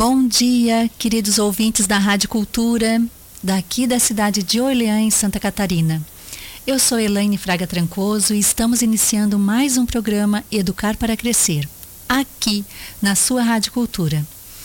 Bom dia, queridos ouvintes da Rádio Cultura, daqui da cidade de Orleans, Santa Catarina. Eu sou Elaine Fraga Trancoso e estamos iniciando mais um programa Educar para Crescer, aqui na sua Rádio Cultura.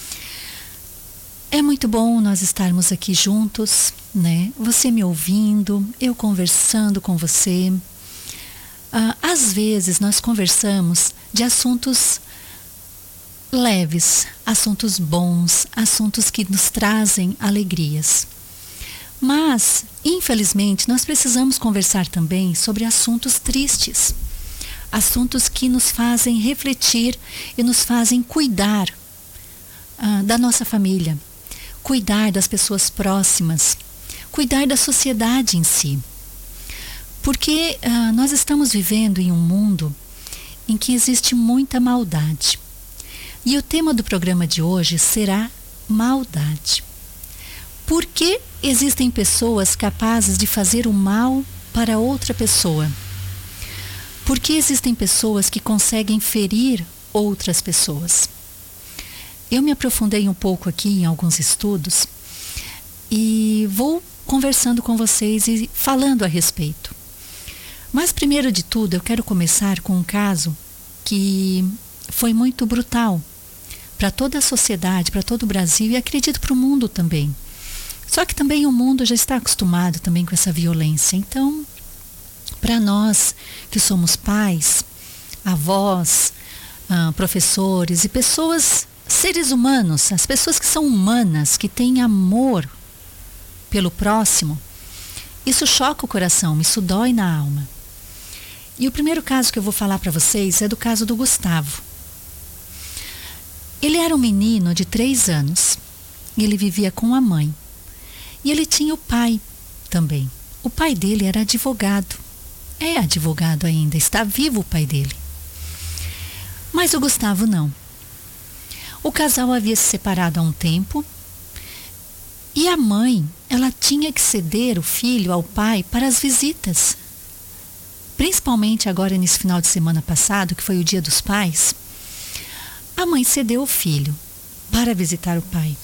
É muito bom nós estarmos aqui juntos, né? Você me ouvindo, eu conversando com você. Às vezes nós conversamos de assuntos leves, assuntos bons, assuntos que nos trazem alegrias. Mas, infelizmente, nós precisamos conversar também sobre assuntos tristes, assuntos que nos fazem refletir e nos fazem cuidar da nossa família, cuidar das pessoas próximas, cuidar da sociedade em si. Porque nós estamos vivendo em um mundo em que existe muita maldade. E o tema do programa de hoje será maldade. Por que existem pessoas capazes de fazer o mal para outra pessoa? Por que existem pessoas que conseguem ferir outras pessoas? Eu me aprofundei um pouco aqui em alguns estudos e vou conversando com vocês e falando a respeito. Mas primeiro de tudo eu quero começar com um caso que foi muito brutal para toda a sociedade, para todo o Brasil e acredito para o mundo também. Só que também o mundo já está acostumado também com essa violência. Então, para nós que somos pais, avós, professores e pessoas, seres humanos, as pessoas que são humanas, que têm amor pelo próximo, isso choca o coração, isso dói na alma. E o primeiro caso que eu vou falar para vocês é do caso do Gustavo. Ele era um menino de 3 anos e ele vivia com a mãe. E ele tinha o pai também. O pai dele era advogado. É advogado ainda, está vivo o pai dele. Mas o Gustavo não. O casal havia se separado há um tempo e a mãe, ela tinha que ceder o filho ao pai para as visitas. Principalmente agora nesse final de semana passado, que foi o Dia dos Pais, a mãe cedeu o filho para visitar o pai.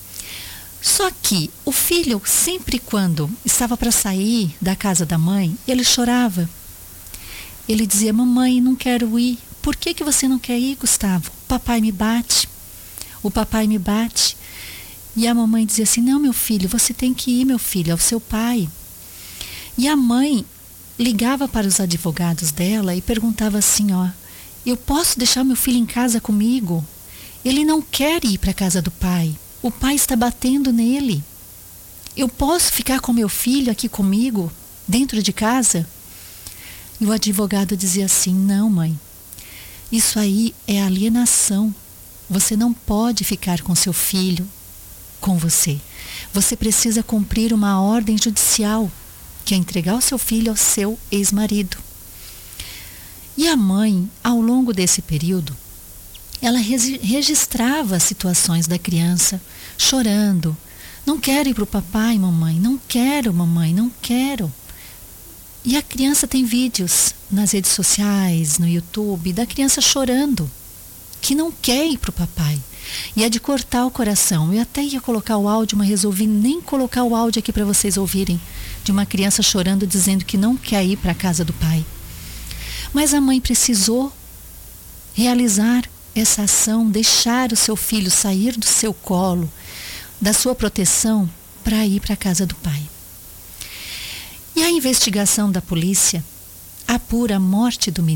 Só que o filho, sempre quando estava para sair da casa da mãe, ele chorava. Ele dizia: mamãe, não quero ir. Por que você não quer ir, Gustavo? O papai me bate. O papai me bate. E a mamãe dizia assim: não, meu filho, você tem que ir, meu filho, ao seu pai. E a mãe ligava para os advogados dela e perguntava assim: eu posso deixar meu filho em casa comigo? Ele não quer ir para a casa do pai. O pai está batendo nele. Eu posso ficar com meu filho aqui comigo, dentro de casa? E o advogado dizia assim: não, mãe, isso aí é alienação. Você não pode ficar com seu filho com você. Você precisa cumprir uma ordem judicial, que é entregar o seu filho ao seu ex-marido. E a mãe, ao longo desse período, ela registrava as situações da criança, chorando. Não quero ir para o papai, mamãe. Não quero, mamãe, não quero. E a criança tem vídeos nas redes sociais, no YouTube, da criança chorando, que não quer ir para o papai. E é de cortar o coração. Eu até ia colocar o áudio, mas resolvi nem colocar o áudio aqui para vocês ouvirem, de uma criança chorando, dizendo que não quer ir para a casa do pai. Mas a mãe precisou realizar essa ação, deixar o seu filho sair do seu colo, da sua proteção, para ir para a casa do pai. E a investigação da polícia apura a morte do menino.